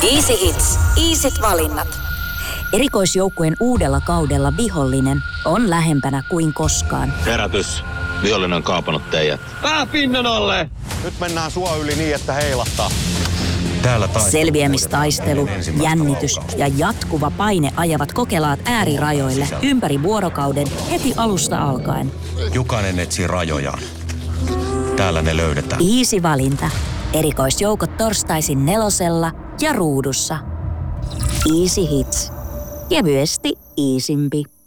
Easy Hits. Easyt valinnat. Erikoisjoukkueen uudella kaudella vihollinen on lähempänä kuin koskaan. Herätys. Vihollinen on kaapannut teidät. Pää pinnan alle! Nyt mennään sua yli niin, että heilahtaa. Selviämistaistelu, jännitys ja jatkuva paine ajavat kokelaat äärirajoille ympäri vuorokauden heti alusta alkaen. Jokainen etsii rajojaan. Täällä ne löydetään. Easy valinta. Erikoisjoukot torstaisin 4 ja Ruudussa. Easy Hits. Kevyesti easympi.